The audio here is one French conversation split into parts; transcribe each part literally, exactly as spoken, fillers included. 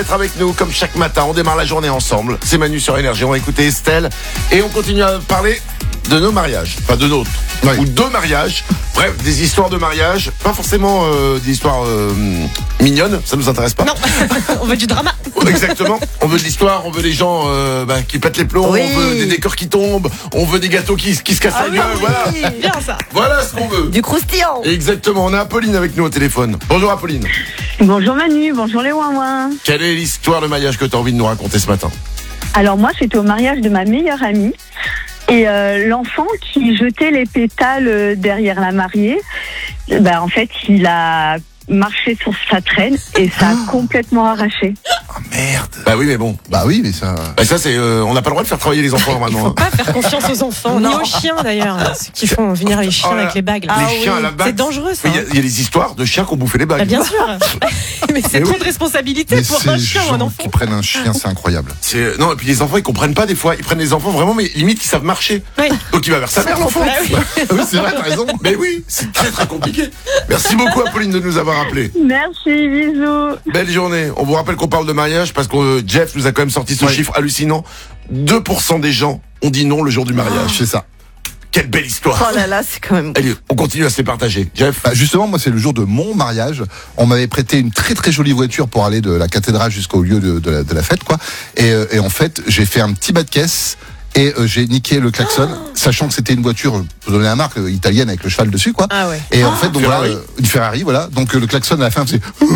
Être avec nous comme chaque matin, on démarre la journée ensemble. C'est Manu sur Énergie, on va écouter Estelle et on continue à parler de nos mariages, enfin de nôtres, oui. Ou de mariages, bref, des histoires de mariage, pas forcément euh, des histoires euh, mignonnes, ça nous intéresse pas. Non, on veut du drama. Exactement, on veut de l'histoire, on veut des gens euh, bah, qui pètent les plombs, oui. On veut des décors qui tombent, on veut des gâteaux qui, qui se cassent ah la oui, gueule, oui. Voilà. Bien ça. Voilà ce qu'on veut. Du croustillant. Exactement, on a Apolline avec nous au téléphone. Bonjour Apolline. Bonjour Manu, bonjour les ouin-ouin. Quelle est l'histoire de mariage que tu as envie de nous raconter ce matin? Alors moi, c'était au mariage de ma meilleure amie. Et euh, l'enfant qui jetait les pétales derrière la mariée, bah, en fait, il a marché sur sa traîne et ça a oh. complètement arraché. Oh merde. Bah oui, mais bon. Bah oui, mais ça. Bah ça, c'est. Euh, on n'a pas le droit de faire travailler les enfants normalement. Il faut pas faire confiance aux enfants, ni aux chiens d'ailleurs. Ceux qui font venir les chiens oh là, avec les bagues. Là. Les ah, chiens oui. à la bague. C'est dangereux ça. Il y, y a des histoires de chiens qui ont bouffé les bagues. Bah, bien sûr. Mais c'est mais trop oui. de responsabilité mais pour un chien ou un enfant. Qui prennent un chien, c'est incroyable. C'est non, et puis les enfants ils comprennent pas des fois. Ils prennent les enfants vraiment, mais limite ils savent marcher. Oui. Donc il va vers sa mère l'enfant. Bah, oui. oui, c'est vrai, t'as raison. Mais oui, c'est très très compliqué. Merci beaucoup Apolline de nous avoir appelés. Merci, bisous. Belle journée. On vous rappelle qu'on parle de mariage parce que euh, Jeff nous a quand même sorti ce oui. chiffre hallucinant. deux pour cent des gens ont dit non le jour du mariage. Oh, c'est ça. Quelle belle histoire. Oh là là, c'est quand même... Allez, on continue à se les partager. Jeff bah justement, moi, c'est le jour de mon mariage. On m'avait prêté une très très jolie voiture pour aller de la cathédrale jusqu'au lieu de, de, la, de la fête, quoi. Et, euh, et en fait, j'ai fait un petit bas de caisse et euh, j'ai niqué le klaxon, oh. sachant que c'était une voiture, pour donner la marque, euh, italienne avec le cheval dessus, quoi. Ah ouais. Et ah, en fait, donc Ferrari. voilà, euh, une Ferrari, voilà. Donc euh, le klaxon à la fin, c'est...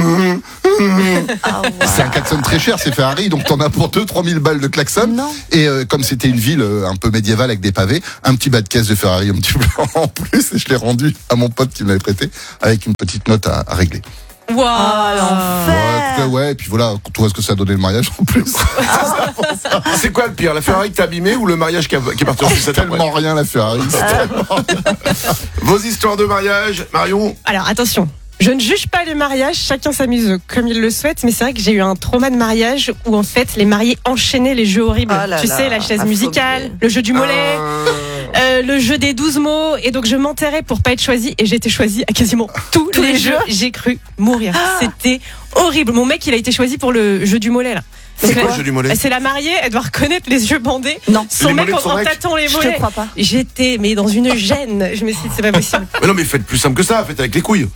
Ah, wow. C'est un klaxon très cher, c'est Ferrari, donc t'en as pour deux trois mille balles de klaxon. Non. Et euh, comme c'était une ville euh, un peu médiévale avec des pavés, un petit bas de caisse de Ferrari un petit peu en plus, et je l'ai rendu à mon pote qui me l'avait prêté, avec une petite note à, à régler. Waouh, wow, l'enfer. Ouais, ouais, et puis voilà, quand tu vois ce que ça a donné le mariage en plus. C'est quoi le pire, la Ferrari que t'as abîmée ou le mariage qui, a, qui est parti en plus? C'est tellement rien la Ferrari. Ah. Vos histoires de mariage, Marion? Alors attention. Je ne juge pas les mariages, chacun s'amuse comme il le souhaite, mais c'est vrai que j'ai eu un trauma de mariage où en fait les mariés enchaînaient les jeux horribles. Oh là tu là, sais, la chaise la musicale, phobie. le jeu du mollet, euh... Euh, le jeu des douze mots, et donc je m'enterrais pour pas être choisie et j'ai été choisie à quasiment tous, tous les, les jeux. J'ai cru mourir. Ah. C'était horrible. Mon mec, il a été choisi pour le jeu du mollet là. C'est quoi le jeu du mollet? C'est la mariée, elle doit reconnaître les yeux bandés. Non, son les mec en, son en mec. tâtant les Je mollets. te crois pas. J'étais mais dans une gêne. Je me suis dit c'est pas possible. Mais non, mais faites plus simple que ça, faites avec les couilles.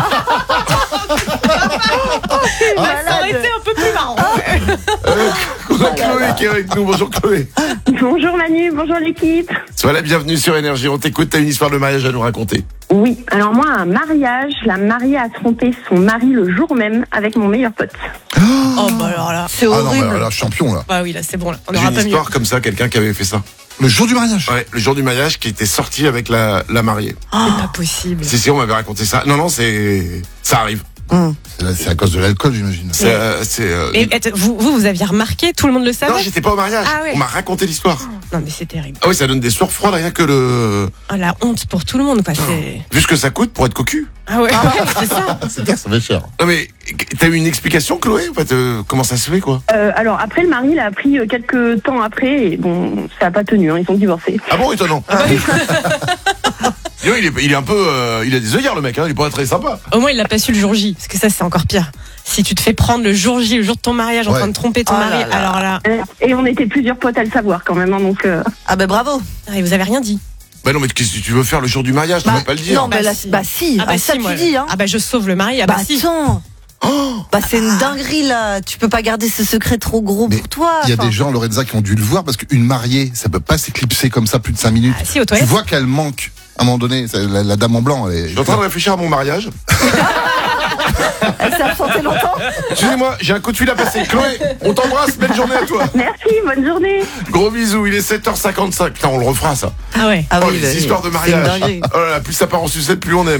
Ah, ça aurait été un peu plus marrant. Euh, on a Chloé qui est avec nous. Bonjour Chloé. Bonjour Manu, bonjour l'équipe. Sois la bienvenue sur Énergie. On t'écoute, t'as une histoire de mariage à nous raconter. Oui, alors moi, un mariage, la mariée a trompé son mari le jour même avec mon meilleur pote. Oh bah alors là. C'est Ah non, horrible. mais alors, là, champion là. Bah oui, là c'est bon là. On J'ai aura une pas mieux. histoire comme ça, quelqu'un qui avait fait ça. Le jour du mariage. Ouais, le jour du mariage qui était sorti avec la, la mariée. C'est pas possible. Si, si, on m'avait raconté ça. Non, non, c'est. Ça arrive. Hum. C'est, c'est à cause de l'alcool, j'imagine. C'est. Euh, c'est euh... Et vous, vous, vous aviez remarqué, tout le monde le savait? Non, j'étais pas au mariage. Ah ouais. On m'a raconté l'histoire. Non, mais c'est terrible. Ah oui, ça donne des sueurs froides, rien que le. Ah, la honte pour tout le monde, quoi. C'est... Vu ce que ça coûte pour être cocu. Ah ouais, ouais c'est ça. C'est clair, ça va être cher. Non, mais t'as eu une explication, Chloé? En fait, euh, comment ça se fait, quoi? Euh, alors après, le mari l'a appris euh, quelques temps après et bon, ça a pas tenu, hein, ils sont divorcés. Ah bon, étonnant. Ah, oui. Dis donc, il est, il est un peu, euh, il a des œillères le mec, hein, il est pas très sympa. Au moins il l'a pas su le jour J, parce que ça c'est encore pire. Si tu te fais prendre le jour J, le jour de ton mariage, en Ouais. train de tromper ton Oh mari, là là. alors là, Et on était plusieurs potes à le savoir quand même, hein, donc. Euh... Ah ben bravo. et vous avez rien dit. Bah non, mais qu'est-ce que tu veux faire le jour du mariage? Tu Bah, vas pas le dire. non, mais Bah là, si. bah si. Ah bah Ah, ça si, tu moi. dis, hein. Ah bah je sauve le mari, ah bah, Bah si. attends. Oh Bah c'est une dinguerie là. Tu peux pas garder ce secret trop gros Mais pour toi. Il y a Enfin, des gens, Lorenza, qui ont dû le voir parce qu'une mariée, ça peut pas s'éclipser comme ça plus de cinq minutes. Ah si, aux Tu toilettes. vois qu'elle manque. À un moment donné, c'est la, la dame en blanc, elle est... Je suis en train de réfléchir à mon mariage. Elle s'est absentée longtemps. Excusez-moi, j'ai un coup de fil à passer. Chloé, on t'embrasse, belle journée à toi. Merci, bonne journée. Gros bisous, il est sept heures cinquante-cinq. Putain, on le refera ça. Ah ouais. Ah Oh, oui, les bah, histoires de c'est mariage. une dinguerie. Oh là là, plus ça part en sucette, plus on aime.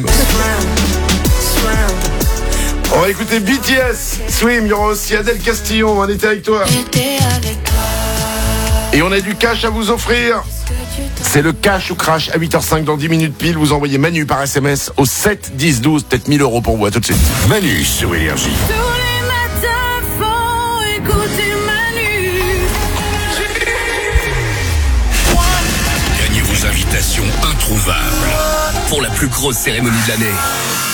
On va écouter B T S, Swim, il y aura aussi Adèle Castillon, on était avec toi. Et on a du cash à vous offrir. C'est le cash ou crash à huit heures cinq dans dix minutes pile. Vous envoyez Manu par S M S au sept dix douze, peut-être mille euros pour vous. À tout de suite. Manu sur Énergie. Tous les matins, faut écouter Manu. Gagnez vos invitations introuvables pour la plus grosse cérémonie de l'année.